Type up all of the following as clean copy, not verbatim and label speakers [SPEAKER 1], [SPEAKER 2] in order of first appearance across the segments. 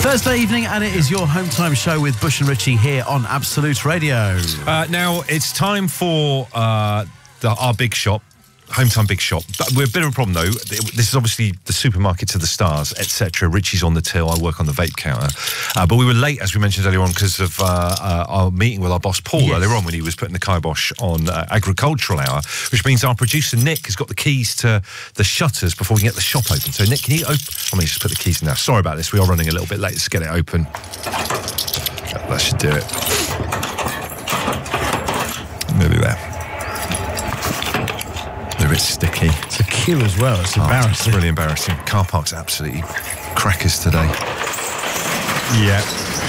[SPEAKER 1] Thursday evening, and it is your home time show with Bush and Richie here on Absolute Radio.
[SPEAKER 2] Now, it's time for our big shop, home time big shop. We're a bit of a problem, though. This is obviously the supermarket to the stars, etc. Richie's on the till, I work on the vape counter. But we were late, as we mentioned earlier on, because of our meeting with our boss, Paul, earlier on, when he was putting the kibosh on Agricultural Hour, which means our producer, Nick, has got the keys to the shutters before we can get the shop open. So, Nick, can you open... just put the keys in now. Sorry about this. We are running a little bit late. Let's get it open. That should do it. Maybe there. A bit sticky.
[SPEAKER 1] It's a queue as well. It's embarrassing.
[SPEAKER 2] It's really embarrassing. Car park's absolutely crackers today. Yeah.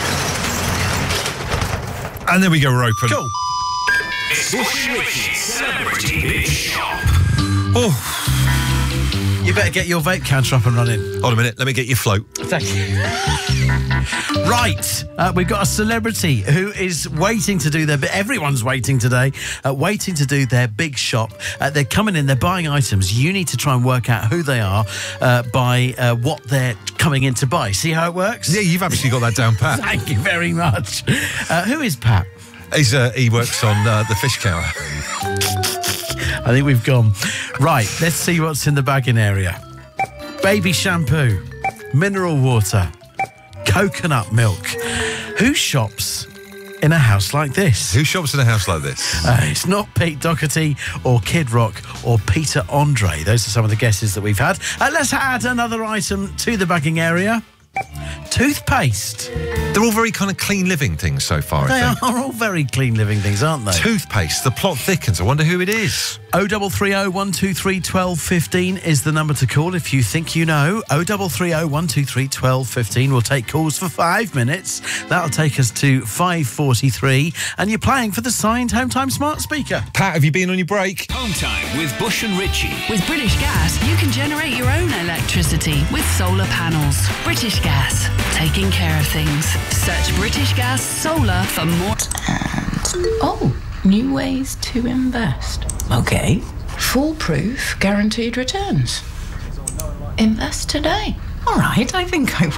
[SPEAKER 2] And there we go, we're open.
[SPEAKER 1] Cool.
[SPEAKER 3] It's Bush and Richie's Celebrity Big Shop.
[SPEAKER 2] Oh.
[SPEAKER 1] You better get your vape counter up and running.
[SPEAKER 2] Hold a minute, let me get your float.
[SPEAKER 1] Thank you. Right, we've got a celebrity who is waiting to do everyone's waiting today, waiting to do their big shop. They're coming in, they're buying items. You need to try and work out who they are by what they're coming in to buy. See how it works?
[SPEAKER 2] Yeah, you've actually got that down pat.
[SPEAKER 1] Thank you very much. Who is Pat?
[SPEAKER 2] He works on the fish counter.
[SPEAKER 1] I think we've gone. Right, let's see what's in the bagging area. Baby shampoo, mineral water, coconut milk. Who shops in a house like this?
[SPEAKER 2] Who shops in a house like this?
[SPEAKER 1] It's not Pete Doherty or Kid Rock or Peter Andre. Those are some of the guesses that we've had. Let's add another item to the bagging area. Toothpaste.
[SPEAKER 2] They're all very kind of clean living things so far, I think.
[SPEAKER 1] They are all very clean living things, aren't they?
[SPEAKER 2] Toothpaste. The plot thickens. I wonder who it is.
[SPEAKER 1] 0330 123 1215 is the number to call if you think you know. 0330 123 1215. We'll take calls for 5 minutes. That'll take us to 5:43. And you're playing for the signed Home Time Smart Speaker.
[SPEAKER 2] Pat, have you been on your break?
[SPEAKER 3] Home time with Bush and Richie.
[SPEAKER 4] With British Gas, you can generate your own electricity with solar panels. British Gas, taking care of things. Search British Gas Solar for more.
[SPEAKER 5] Oh, new ways to invest. Okay. Foolproof guaranteed returns. Invest today. All right, I think I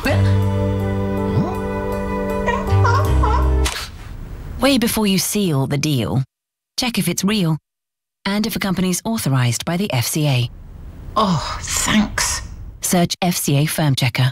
[SPEAKER 5] will.
[SPEAKER 6] Way before you seal the deal, check if it's real and if a company's authorised by the FCA.
[SPEAKER 5] Oh, thanks.
[SPEAKER 6] Search FCA Firm Checker.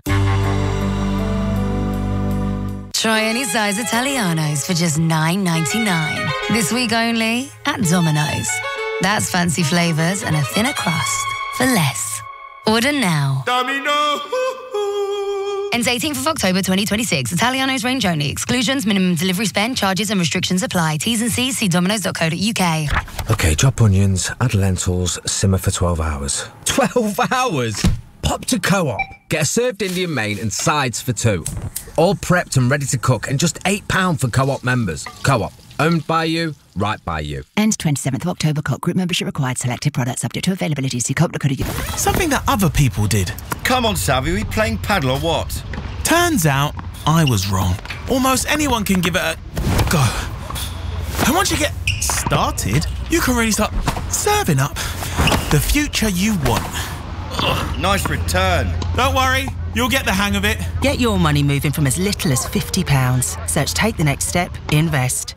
[SPEAKER 7] Try any size Italianos for just $9.99. This week only at Domino's. That's fancy flavours and a thinner crust for less. Order now.
[SPEAKER 3] Domino!
[SPEAKER 7] Ends 18th of October 2026. Italianos range only. Exclusions, minimum delivery spend, charges and restrictions apply. T's and C's, see dominos.co.uk.
[SPEAKER 8] OK, chop onions, add lentils, simmer for 12 hours. 12 hours? Pop to Co-op. Get a served Indian main and sides for 2. All prepped and ready to cook, and just £8 for Co-op members. Co-op. Owned by you, right by you.
[SPEAKER 6] Ends 27th of October. Co-op group membership required. Selected products subject to availability. See co-op.co.uk.
[SPEAKER 9] Something that other people did.
[SPEAKER 10] Come on, Savvy, are we playing paddle or what?
[SPEAKER 9] Turns out, I was wrong. Almost anyone can give it a go. And once you get started, you can really start serving up the future you want.
[SPEAKER 10] Ugh, nice return.
[SPEAKER 9] Don't worry, you'll get the hang of it.
[SPEAKER 11] Get your money moving from as little as £50. Search Take the Next Step, Invest.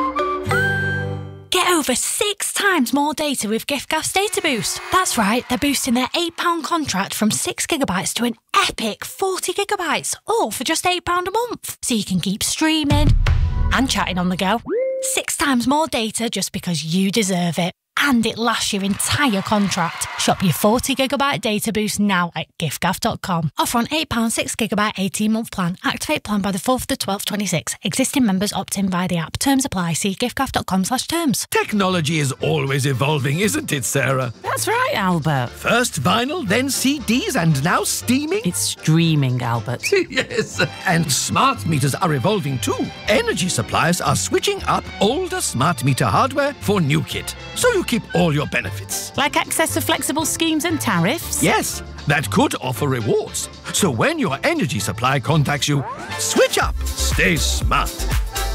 [SPEAKER 12] Get over 6 times more data with giffgaff's Data Boost. That's right, they're boosting their £8 contract from 6 gigabytes to an epic 40 gigabytes, all for just £8 a month. So you can keep streaming and chatting on the go. 6 times more data just because you deserve it. And it lasts your entire contract. Shop your 40 gigabyte data boost now at giffgaff.com. Offer on £8 6 gigabyte 18-month plan. Activate plan by the 4th of the 12th 26. Existing members opt in via the app. Terms apply. See giffgaff.com/terms.
[SPEAKER 13] Technology is always evolving, isn't it, Sarah?
[SPEAKER 11] That's right, Albert.
[SPEAKER 13] First vinyl, then CDs, and now streaming?
[SPEAKER 11] It's streaming, Albert.
[SPEAKER 13] Yes, and smart meters are evolving too. Energy suppliers are switching up older smart meter hardware for new kit, so you keep all your benefits.
[SPEAKER 11] Like access to flexible schemes and tariffs?
[SPEAKER 13] Yes, that could offer rewards. So when your energy supply contacts you, switch up. Stay smart.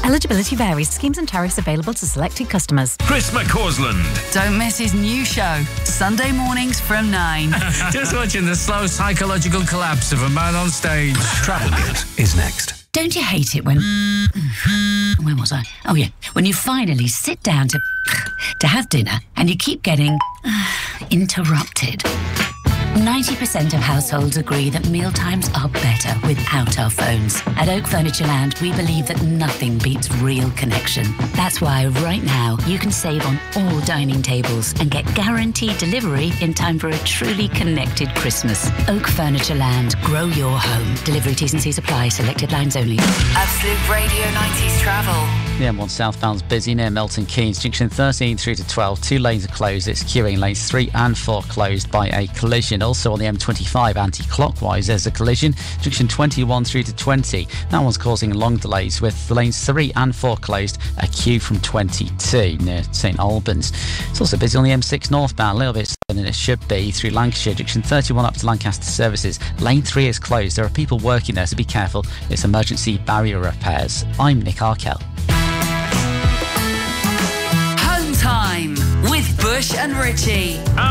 [SPEAKER 6] Eligibility varies. Schemes and tariffs available to selected customers.
[SPEAKER 3] Chris McCausland.
[SPEAKER 4] Don't miss his new show, Sunday mornings from 9.
[SPEAKER 14] Just watching the slow psychological collapse of a man on stage.
[SPEAKER 3] Travelgate is next.
[SPEAKER 15] Don't you hate it when... Where was I? Oh, yeah. When you finally sit down to have dinner and you keep getting interrupted. 90% of households agree that mealtimes are better without our phones. At Oak Furniture Land, we believe that nothing beats real connection. That's why right now you can save on all dining tables and get guaranteed delivery in time for a truly connected Christmas. Oak Furniture Land, grow your home. Delivery T's and C's apply, selected lines only.
[SPEAKER 4] Absolute Radio 90s Travel.
[SPEAKER 16] The M1 southbound's busy near Milton Keynes. Junction 13 through to 12. 2 lanes are closed. It's queuing. Lanes 3 and 4 closed by a collision. Also on the M25 anti-clockwise, there's a collision. Junction 21 through to 20. That one's causing long delays with lanes 3 and 4 closed. A queue from 22 near St Albans. It's also busy on the M6 northbound. A little bit slower than it should be through Lancashire. Junction 31 up to Lancaster Services. Lane 3 is closed. There are people working there, so be careful. It's emergency barrier repairs. I'm Nick Arkell.
[SPEAKER 4] Home time with Bush and Richie.